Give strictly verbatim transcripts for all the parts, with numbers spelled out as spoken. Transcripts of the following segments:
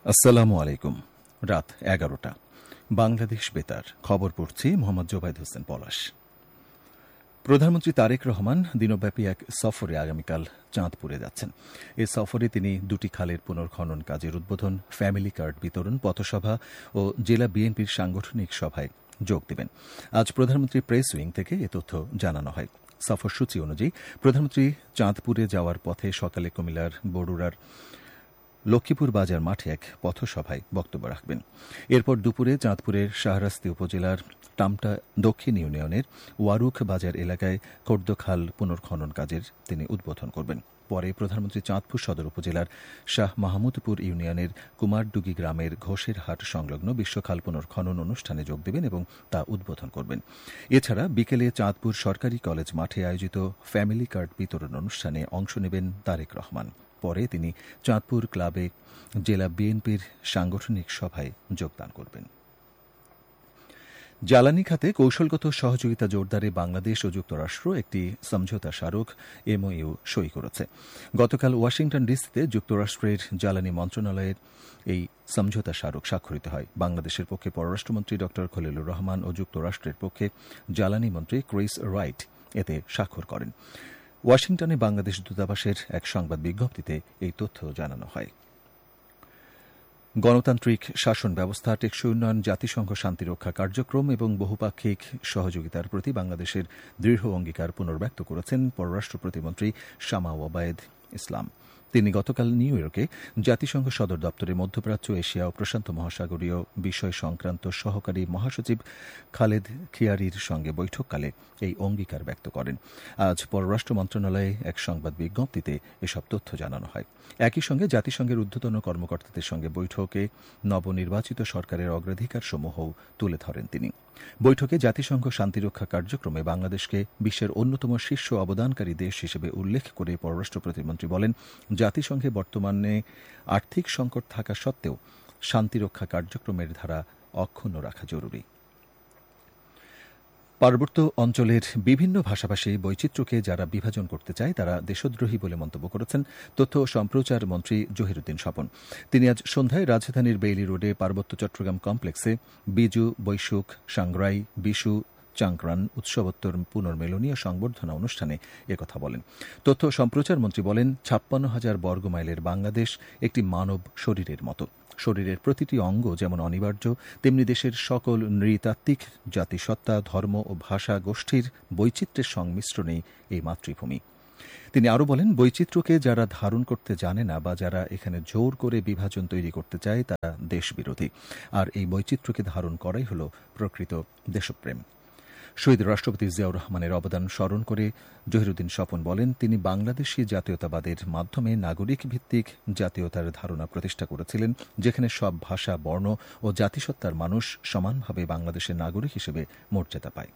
আসসালামু আলাইকুম। রাত এগারোটা বাংলাদেশ বেতার খবর পড়ছি মোহাম্মদ জোবাইদ হোসেন পলাশ। প্রধানমন্ত্রী তারেক রহমান দিনব্যাপী এক সফরে আগামীকাল চাঁদপুরে যাচ্ছেন। এ সফরে তিনি দুটি খালের পুনর্খনন কাজের উদ্বোধন, ফ্যামিলি কার্ড বিতরণ, পথসভা ও জেলা বিএনপির সাংগঠনিক সভায় যোগ দেবেন। আজ প্রধানমন্ত্রী প্রেস উইং থেকে এ তথ্য জানানো হয়। সফরসূচি অনুযায়ী প্রধানমন্ত্রী চাঁদপুরে যাওয়ার পথে সকালে কুমিল্লার বরুড়ার লক্ষ্মীপুর বাজার মাঠে এক পথসভায় বক্তব্য রাখবেন। এরপর দুপুরে চাঁদপুরের শাহরাস্তি উপজেলার টামটা দক্ষিণ ইউনিয়নের ওয়ারুখ বাজার এলাকায় খোর্দখাল পুনর্খনন কাজের তিনি উদ্বোধন করবেন। পরে প্রধানমন্ত্রী চাঁদপুর সদর উপজেলার শাহ মাহমুদপুর ইউনিয়নের কুমারডুগি গ্রামের ঘোষের হাট সংলগ্ন বিশ্বখাল পুনর্খনন অনুষ্ঠানে যোগ দেবেন এবং তা উদ্বোধন করবেন। এছাড়া বিকেলে চাঁদপুর সরকারি কলেজ মাঠে আয়োজিত ফ্যামিলি কার্ড বিতরণ অনুষ্ঠানে অংশ নেবেন তারেক রহমান। পরে তিনি চাঁদপুর ক্লাবে জেলা বিএনপির সাংগঠনিক সভায় যোগদান করবেন। জ্বালানি খাতে কৌশলগত সহযোগিতা জোরদারে বাংলাদেশ ও যুক্তরাষ্ট্র একটি সমঝোতা স্মারক এমওইউ সই করেছে। গতকাল ওয়াশিংটন ডিসিতে যুক্তরাষ্ট্রের জ্বালানি মন্ত্রণালয়ের এই সমঝোতা স্মারক স্বাক্ষরিত হয়। বাংলাদেশের পক্ষে পররাষ্ট্রমন্ত্রী ড খলিলুর রহমান ও যুক্তরাষ্ট্রের পক্ষে জ্বালানি মন্ত্রী ক্রিস রাইট এতে স্বাক্ষর করেন। ওয়াশিংটনে বাংলাদেশ দূতাবাসের এক সংবাদ বিজ্ঞপ্তিতে এই তথ্য জানানো হয়। গণতান্ত্রিক শাসন ব্যবস্থা, টেকসই উন্নয়ন, জাতিসংঘ শান্তিরক্ষা কার্যক্রম এবং বহুপাক্ষিক সহযোগিতার প্রতি বাংলাদেশের দৃঢ় অঙ্গীকার পুনর্ব্যক্ত করেছেন পররাষ্ট্র প্রতিমন্ত্রী শামা ওবায়েদ ইসলাম। তিনি গতকাল নিউ ইয়র্কে জাতিসংঘ সদর দপ্তরে মধ্যপ্রাচ্য, এশিয়া ও প্রশান্ত মহাসাগরীয় বিষয় সংক্রান্ত সহকারী মহাসচিব খালেদ খিয়ারির সঙ্গে বৈঠককালে এই অঙ্গীকার ব্যক্ত করেন। আজ পররাষ্ট্র মন্ত্রণালয়ে এক সংবাদ বিজ্ঞপ্তিতে এসব তথ্য জানানো হয়। একই সঙ্গে জাতিসংঘের ঊর্ধ্বতন কর্মকর্তাদের সঙ্গে বৈঠকে নবনির্বাচিত সরকারের অগ্রাধিকারসমূহও তুলে ধরেন তিনি। বৈঠকে জাতিসংঘ শান্তিরক্ষা কার্যক্রমে বাংলাদেশকে বিশ্বের অন্যতম শীর্ষ অবদানকারী দেশ হিসেবে উল্লেখ করে পররাষ্ট্র প্রতিমন্ত্রী বলেন, জাতিসংঘে বর্তমানে আর্থিক সংকট থাকা সত্ত্বেও শান্তিরক্ষা কার্যক্রমের ধারা অক্ষুণ্ণ রাখা জরুরি। পার্বত্য অঞ্চলের বিভিন্ন ভাষাভাষী বৈচিত্র্যকে যারা বিভাজন করতে চায় তারা দেশদ্রোহী বলে মন্তব্য করেছেন তথ্য ও সম্প্রচার মন্ত্রী জহিরুদ্দিন স্বপন। তিনি আজ সন্ধ্যায় রাজধানীর বেইলি রোডে পার্বত্য চট্টগ্রাম কমপ্লেক্সে বিজু, বৈশুখ, সাংগ্রাই, বিশু, চাংক্রান উৎসবোত্তর পুনর্মিলনীয় সংবর্ধনা অনুষ্ঠানে একথা বলেন। তথ্য সম্প্রচার মন্ত্রী বলেন, ছাপ্পান্ন হাজার বর্গমাইলের বাংলাদেশ একটি মানব শরীরের মতো। শরীরের প্রতিটি অঙ্গ যেমন অনিবার্য, তেমনি দেশের সকল নৃতাত্ত্বিক জাতিসত্তা, ধর্ম ও ভাষা গোষ্ঠীর বৈচিত্র্যের সংমিশ্রণেই এই মাতৃভূমি। তিনি আরও বলেন, বৈচিত্র্যকে যারা ধারণ করতে জানে না বা যারা এখানে জোর করে বিভাজন তৈরি করতে চায় তারা দেশবিরোধী। আর এই বৈচিত্র্যকে ধারণ করাই হল প্রকৃত দেশপ্রেম। শহীদ রাষ্ট্রপতি জিয়াউর রহমানের অবদান স্মরণ করে জহিরুদ্দিন স্বপন বলেন, তিনি বাংলাদেশি জাতীয়তাবাদের মাধ্যমে নাগরিক ভিত্তিক জাতীয়তার ধারণা প্রতিষ্ঠা করেছিলেন, যেখানে সব ভাষা, বর্ণ ও জাতিসত্তার মানুষ সমানভাবে বাংলাদেশের নাগরিক হিসেবে মর্যাদা পায়।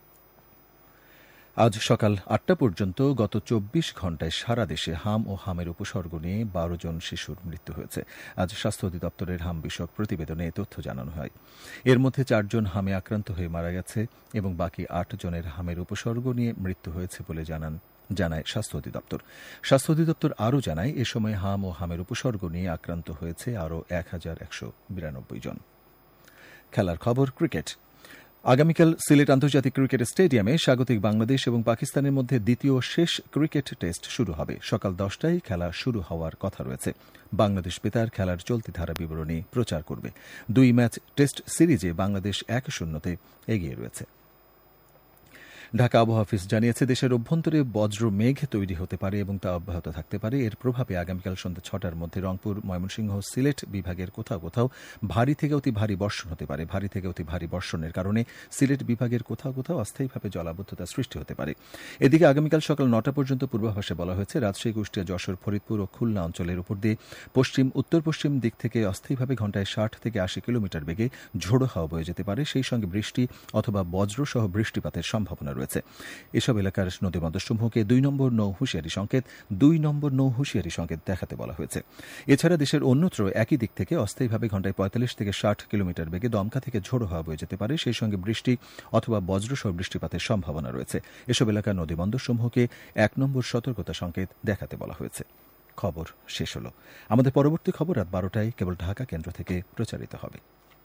আজ সকাল আটটা পর্যন্ত গত চব্বিশ ঘণ্টায় সারা দেশে হাম ও হামের উপসর্গ নিয়ে বারো জন শিশুর মৃত্যু হয়েছে। আজ স্বাস্থ্য অধিদপ্তরের হাম বিষয়ক প্রতিবেদনে এ তথ্য জানানো হয়। এর মধ্যে চারজন হামে আক্রান্ত হয়ে মারা গেছে এবং বাকি আট জনের হামের উপসর্গ নিয়ে মৃত্যু হয়েছে বলে জানান জানায় স্বাস্থ্য অধিদপ্তর। স্বাস্থ্য অধিদপ্তর আরও জানায়, এ সময় হাম ও হামের উপসর্গ নিয়ে আক্রান্ত হয়েছে আরও এক হাজার একশো বিরানব্বই জন। খেলার খবর, ক্রিকেট। আগামীকাল সিলেট আন্তর্জাতিক ক্রিকেট স্টেডিয়ামে স্বাগতিক বাংলাদেশ এবং পাকিস্তানের মধ্যে দ্বিতীয় শেষ ক্রিকেট টেস্ট শুরু হবে। সকাল দশটায় খেলা শুরু হওয়ার কথা রয়েছে। বাংলাদেশ বেতার খেলার চলতি ধারা বিবরণী প্রচার করবে। দুই ম্যাচ টেস্ট সিরিজে বাংলাদেশ এক শূন্যতে এগিয়ে রয়েছে। ঢাকা আবহাওয়া অফিস জানিয়েছে, দেশের অভ্যন্তরে বজ্র মেঘ তৈরি হতে পারে এবং তা অব্যাহত থাকতে পারে। এর প্রভাবে আগামীকাল সন্ধ্যা ছটার মধ্যে রংপুর, ময়মনসিংহ, সিলেট বিভাগের কোথাও কোথাও ভারী থেকে অতি ভারী বর্ষণ হতে পারে। ভারী থেকে অতি ভারী বর্ষণের কারণে সিলেট বিভাগের কোথাও কোথাও অস্থায়ীভাবে জলাবদ্ধতা সৃষ্টি হতে পারে। এদিকে আগামীকাল সকাল নটা পর্যন্ত পূর্বাভাসে বলা হয়েছে, রাজশাহী, কুষ্টিয়া, যশোর, ফরিদপুর ও খুলনা অঞ্চলের উপর দিয়ে পশ্চিম উত্তর পশ্চিম দিক থেকে অস্থায়ীভাবে ঘণ্টায় ষাট থেকে আশি কিলোমিটার বেগে ঝোড়ো হাওয়া বয়ে যেতে পারে। সেই সঙ্গে বৃষ্টি অথবা বজ্রসহ বৃষ্টিপাতের সম্ভাবনা রয়েছে। এসব এলাকার নদীবন্দরসমূহকে দুই নম্বর নৌ হুঁশিয়ারি সংকেত দুই নম্বর নৌ হুঁশিয়ারি সংকেত দেখাতে বলা হয়েছে। এছাড়া দেশের অন্যত্র একই দিক থেকে অস্থায়ীভাবে ঘণ্টায় পঁয়তাল্লিশ থেকে ষাট কিলোমিটার বেগে দমকা থেকে ঝোড়ো হাওয়া বয়ে যেতে পারে। সেই সঙ্গে বৃষ্টি অথবা বজ্রসহ বৃষ্টিপাতের সম্ভাবনা রয়েছে। এসব এলাকার নদীবন্দরসমূহকে এক নম্বর সতর্কতা সংকেত দেখাতে বলা হয়েছে। খবর শেষ হল। আমাদের পরবর্তী খবর রাত বারোটায় কেবল ঢাকা কেন্দ্র থেকে প্রচারিত হবে।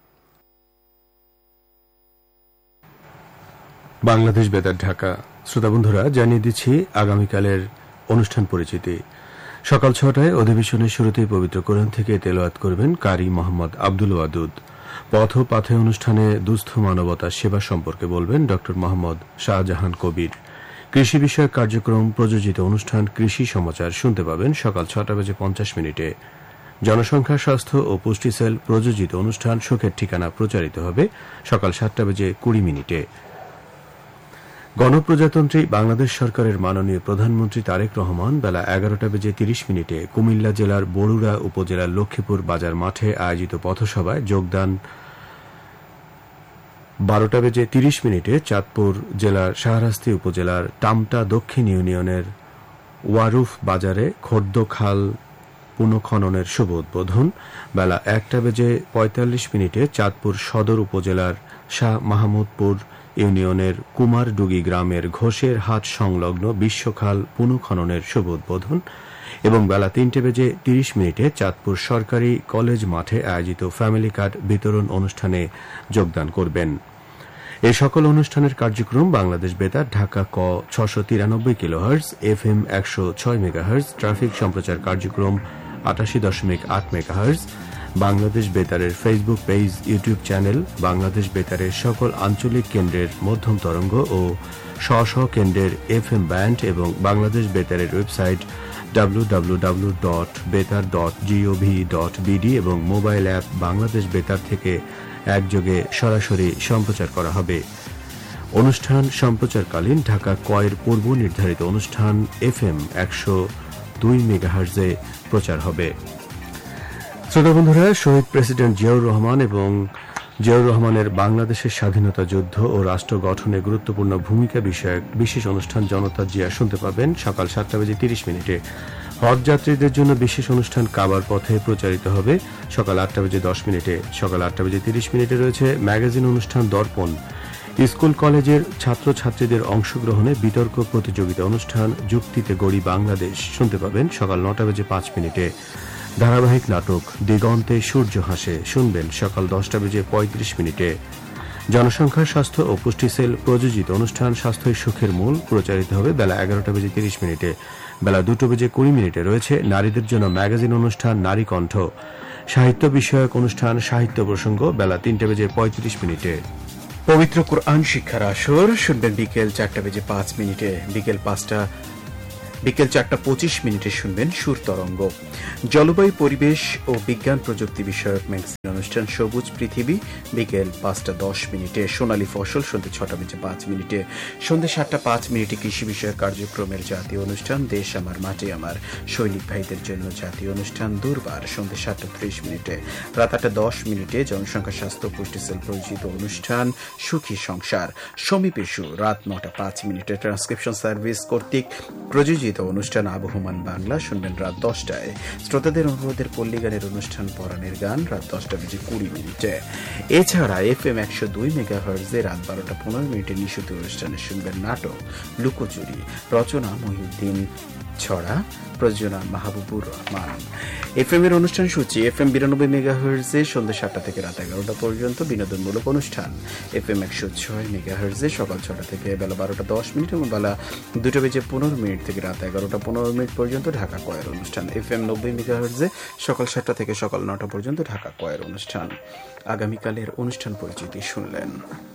বাংলাদেশ বেতার ঢাকা। শ্রোতা বন্ধুরা, জানিয়ে দিচ্ছি আগামীকালের অনুষ্ঠান পরিচিতি। সকাল ছটায় অধিবেশনের শুরুতেই পবিত্র কোরআন থেকে তেলাওয়াত করবেন কারি মোহাম্মদ আব্দুল ওয়াদুদ। পথ ও পাথে অনুষ্ঠানে দুস্থ মানবতার সেবা সম্পর্কে বলবেন ড মোহাম্মদ শাহজাহান কবির। কৃষি বিষয়ক কার্যক্রম প্রযোজিত অনুষ্ঠান কৃষি সমাচার শুনতে পাবেন সকাল ছটা বেজে পঞ্চাশ মিনিটে। জনসংখ্যা, স্বাস্থ্য ও পুষ্টি সেল প্রযোজিত অনুষ্ঠান সুখের ঠিকানা প্রচারিত হবে সকাল সাতটা বেজে কুড়ি মিনিটে। গণপ্রজাতন্ত্রী বাংলাদেশ সরকারের মাননীয় প্রধানমন্ত্রী তারেক রহমান বেলা এগারোটা বেজে তিরিশ মিনিটে কুমিল্লা জেলার বরুড়া উপজেলার লক্ষ্মীপুর বাজার মাঠে আয়োজিত পথসভায় যোগদান। বারোটা বেজে তিরিশ মিনিটে চাঁদপুর জেলার শাহরাস্তি উপজেলার টামটা দক্ষিণ ইউনিয়নের ওয়ারুফ বাজারে খোর্দ খাল পুনঃখননের শুভ উদ্বোধন। বেলা একটা বেজে পঁয়তাল্লিশ মিনিটে চাঁদপুর সদর উপজেলার শাহ মাহমুদপুর ইউনিয়নের কুমারডুগি গ্রামের ঘোষের হাট সংলগ্ন বিশ্বখাল পুনঃখননের শুভ উদ্বোধন এবং বেলা তিনটে বেজে তিরিশ মিনিটে চাঁদপুর সরকারি কলেজ মাঠে আয়োজিত ফ্যামিলি কার্ড বিতরণ অনুষ্ঠানে যোগদান করবেন। এই সকল অনুষ্ঠানের কার্যক্রম বাংলাদেশ বেতার ঢাকা ক ছশো তিরানব্বই কিলোহার্জ, এফ এম একশো ছয় মেগাহার্জ, ট্রাফিক সম্প্রচার কার্যক্রম আটাশি দশমিক আট megahertz, Bangladesh বেতারের Facebook page, YouTube channel, Bangladesh বেতারের সকল আঞ্চলিক কেন্দ্রের মধ্যম তরঙ্গ ও স্ব স্ব কেন্দ্রের এফ এম ব্যান্ড এবং Bangladesh বেতারের website W W W dot বেতার ডট জিওভি ডট বিডি এবং মোবাইল অ্যাপ বাংলাদেশ বেতার থেকে একযোগে সরাসরি সম্প্রচার করা হবে। অনুষ্ঠান সম্প্রচারকালীন ঢাকা কয়ের পূর্ব নির্ধারিত অনুষ্ঠান এফ এম একশো দুই মেগাহার্জে প্রচার হবে। শ্রোতা বন্ধুরা, শহীদ প্রেসিডেন্ট জিয়াউর রহমান এবং জিয়াউর রহমানের বাংলাদেশের স্বাধীনতা যুদ্ধ ও রাষ্ট্র গঠনে গুরুত্বপূর্ণ ভূমিকা বিষয়ক বিশেষ অনুষ্ঠান জনতা জিয়া শুনতে পাবেন সকাল সাতটা বেজে তিরিশ মিনিটে। হজ যাত্রীদের জন্য বিশেষ অনুষ্ঠান কাবার পথে প্রচারিত হবে সকাল আটটা বেজে দশ মিনিটে। সকাল আটটা বেজে তিরিশ মিনিটে রয়েছে ম্যাগাজিন অনুষ্ঠান দর্পণ। স্কুল কলেজের ছাত্রছাত্রীদের অংশগ্রহণে বিতর্ক প্রতিযোগিতা অনুষ্ঠান যুক্তিতে গড়ি বাংলাদেশ শুনতে পাবেন সকাল নটা বেজে পাঁচ মিনিটে। ধারাবাহিক নাটক দিগন্তে সূর্য হাসে শুনবেন সকাল দশটা বেজে পঁয়ত্রিশ মিনিটে। জনসংখ্যা, স্বাস্থ্য ও পুষ্টি সেল প্রযোজিত অনুষ্ঠান স্বাস্থ্যই সুখের মূল প্রচারিত হবে বেলা এগারোটা বেজে তিরিশ মিনিটে। বেলা দুটো বেজে কুড়ি মিনিটে রয়েছে নারীদের জন্য ম্যাগাজিন অনুষ্ঠান নারী কণ্ঠ। সাহিত্য বিষয়ক অনুষ্ঠান সাহিত্য প্রসঙ্গ বেলা তিনটে বেজে পঁয়ত্রিশ মিনিটে। পবিত্র কোরআন শিক্ষার আসর শুনবেন বিকেল চারটা বেজে পাঁচ মিনিটে। বিকেল পাঁচটা বিকেল চারটা পঁচিশ মিনিটে শুনবেন সুর তরঙ্গ। জলবায়ু, পরিবেশ ও বিজ্ঞান প্রযুক্তি বিষয়ক ম্যাগাজিন অনুষ্ঠান সবুজ পৃথিবী বিকেল পাঁচটা দশ মিনিটে। সোনালী ফসল সন্ধ্যে ছটা বেজে পাঁচ মিনিটে। সন্ধ্যে সাতটা পাঁচ মিনিটে কৃষি বিষয়ক কার্যক্রমের জাতীয় অনুষ্ঠান দেশ আমার মাটি আমার। সৈনিক ভাইদের জন্য জাতীয় অনুষ্ঠান দুর্বার সন্ধ্যে সাতটা ত্রিশ মিনিটে। রাত আটটা দশ মিনিটে জনসংখ্যা, স্বাস্থ্য পুষ্টি সেল প্রযোজিত অনুষ্ঠান সুখী সংসার সমীপেশু রাত নটা পাঁচ মিনিটে। ট্রান্সক্রিপশন সার্ভিস কর্তৃক প্রযোজিত অনুষ্ঠান আবহমান বাংলা শুনবেন রাত দশটায়। শ্রোতাদের অনুরোধের পল্লী গানের অনুষ্ঠান পরাণের গান রাত দশটা বেজে কুড়ি মিনিটে। এছাড়া এফ এম একশো দুই মেগা হার্জে রাত বারোটা পনেরো মিনিটে নিশুতি অনুষ্ঠানে শুনবেন নাটক লুকোচুরি, রচনা মহিউদ্দিন ছড়া, প্রযোজনা মাহবুবুর রহমান। এফ এম এর অনুষ্ঠান সূচি এফ এম বিরানব্বই মেগা হার্জে সন্ধ্যে সাতটা থেকে রাত এগারোটা পর্যন্ত বিনোদনমূলক অনুষ্ঠান। এফ এম একশো ছয় মেগা হার্জে সকাল ছটা থেকে বেলা বারোটা দশ মিনিট এবং বেলা দুটো বেজে পনেরো মিনিট থেকে রাত এগারোটা পনেরো মিনিট পর্যন্ত ঢাকা কয়ের অনুষ্ঠান। এফ এম নব্বই মেগা হার্জে সকাল সাতটা থেকে সকাল নটা পর্যন্ত ঢাকা কয়ের অনুষ্ঠান। আগামীকালের অনুষ্ঠান পরিচিতি শুনলেন।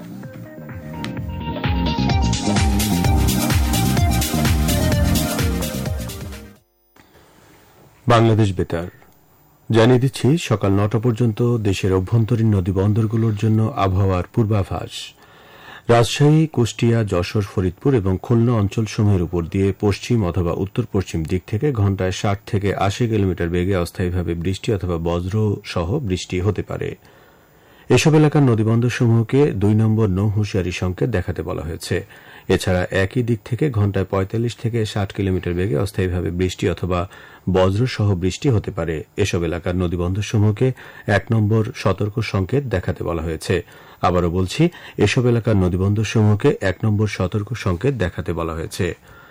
বাংলাদেশ বেতার জানিয়ে দিচ্ছি সকাল নটা পর্যন্ত দেশের অভ্যন্তরীণ নদী বন্দরগুলোর জন্য আবহাওয়ার পূর্বাভাস। রাজশাহী, কুষ্টিয়া, যশোর, ফরিদপুর এবং খুলনা অঞ্চলসমূহের উপর দিয়ে পশ্চিম অথবা উত্তর পশ্চিম দিক থেকে ঘণ্টায় ষাট থেকে আশি কিলোমিটার বেগে অস্থায়ীভাবে বৃষ্টি অথবা বজ্র সহ বৃষ্টি হতে পারে। এসব এলাকার নদীবন্দরসমূহকে দুই নম্বর নৌ হুঁশিয়ারি সংকেত দেখাতে বলা হয়েছে। এছাড়া একই দিক থেকে ঘণ্টায় পঁয়তাল্লিশ থেকে ষাট কিলোমিটার বেগে অস্থায়ীভাবে বৃষ্টি অথবা বজ্রসহ বৃষ্টি হতে পারে। এসব এলাকার নদীবন্দরসমূহকে এক নম্বর সতর্ক সংকেত দেখাতে বলা হয়েছে। আবারও বলছি, এসব এলাকার নদীবন্দরসমূহকে এক নম্বর সতর্ক সংকেত দেখাতে বলা হয়েছে।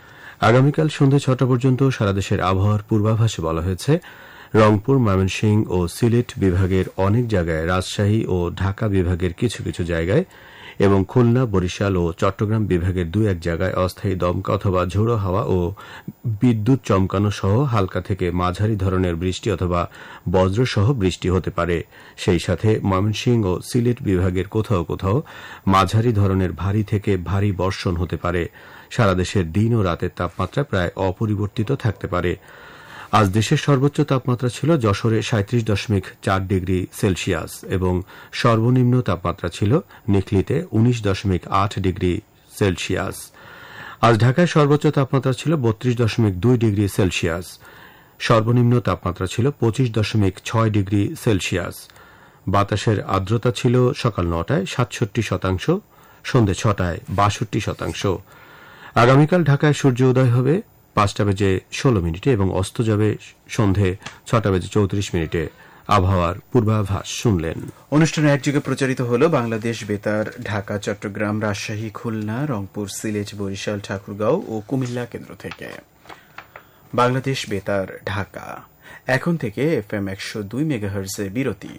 আগামীকাল সন্ধ্যে ছটা পর্যন্ত সারা দেশের আবহাওয়ার পূর্বাভাসে বলা হয়েছে রংপুর, ময়মনসিংহ ও সিলেট বিভাগের অনেক জায়গায়, রাজশাহী ও ঢাকা বিভাগের কিছু কিছু জায়গায় এবং খুলনা, বরিশাল ও চট্টগ্রাম বিভাগের দু এক জায়গায় অস্থায়ী দমকা অথবা ঝোড়ো হাওয়া ও বিদ্যুৎ চমকানো সহ হালকা থেকে মাঝারি ধরনের বৃষ্টি অথবা বজ্রসহ বৃষ্টি হতে পারে। সেই সাথে ময়মনসিংহ ও সিলেট বিভাগের কোথাও কোথাও মাঝারি ধরনের ভারী থেকে ভারী বর্ষণ হতে পারে। সারা দেশের দিন ও রাতের তাপমাত্রা প্রায় অপরিবর্তিত থাকতে পারে। আজ দেশের সর্বোচ্চ তাপমাত্রা ছিল যশোরে সাঁত্রিশ দশমিক চার ডিগ্রি সেলসিয়াস এবং সর্বনিম্ন তাপমাত্রা ছিল নিখলিতে উনিশ দশমিক আট ডিগ্রি সেলসিয়াস। আজ ঢাকায় সর্বোচ্চ তাপমাত্রা ছিল বত্রিশ দশমিক দুই ডিগ্রি সেলসিয়াস, সর্বনিম্ন তাপমাত্রা ছিল পঁচিশ দশমিক ছয় ডিগ্রি সেলসিয়াস। বাতাসের আর্দ্রতা ছিল সকাল নটায় সাতষট্টি শতাংশ, সন্ধ্যে ছটায় বাষট্টি শতাংশ। আগামীকাল ঢাকায় সূর্য উদয় হবে পাঁচটা বেজে ষোলো মিনিটে এবং অস্ত যাবে সন্ধে ছটা বেজে চৌত্রিশ মিনিটে। আবহাওয়ার পূর্বাভাস শুনলেন। অনুষ্ঠানে একযোগে প্রচারিত হল বাংলাদেশ বেতার ঢাকা, চট্টগ্রাম, রাজশাহী, খুলনা, রংপুর, সিলেট, বরিশাল, ঠাকুরগাঁও ও কুমিল্লা কেন্দ্র থেকে। বাংলাদেশ বেতার ঢাকা এখন থেকে এফ এম একশো দুই মেগাহার্জে বিরতি।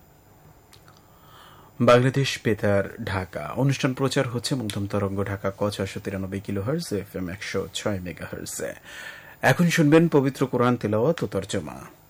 বাংলাদেশ বেতার ঢাকা অনুষ্ঠান প্রচার হচ্ছে মধ্যম তরঙ্গ ঢাকা ক ছয়শো তিরানব্বই কিলোহার্জ, এফ এম একশো ছয় মেগাহার্জে। এখন শুনবেন পবিত্র কোরআন তেলাওয়াত ও তর্জমা।